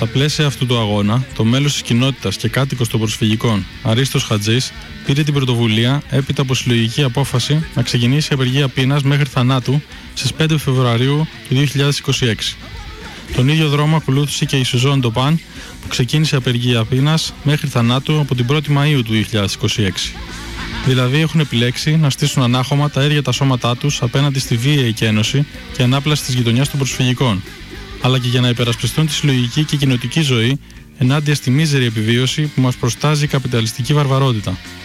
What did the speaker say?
Στα πλαίσια αυτού του αγώνα, το μέλος της κοινότητας και κάτοικος των προσφυγικών Αρίστος Χατζής πήρε την πρωτοβουλία έπειτα από συλλογική απόφαση να ξεκινήσει απεργία πείνας μέχρι θανάτου στις 5 Φεβρουαρίου του 2026. Τον ίδιο δρόμο ακολούθησε και η Σουζόν Ντοπάν, που ξεκίνησε απεργία πείνας μέχρι θανάτου από την 1η Μαΐου του 2026. Δηλαδή έχουν επιλέξει να στήσουν ανάχωμα τα ίδια τα σώματά τους απέναντι στη βίαιη εκένωση και ανάπλαση της γειτονιάς των προσφυγικών, αλλά και για να υπερασπιστούν τη συλλογική και κοινοτική ζωή ενάντια στη μίζερη επιβίωση που μας προστάζει η καπιταλιστική βαρβαρότητα.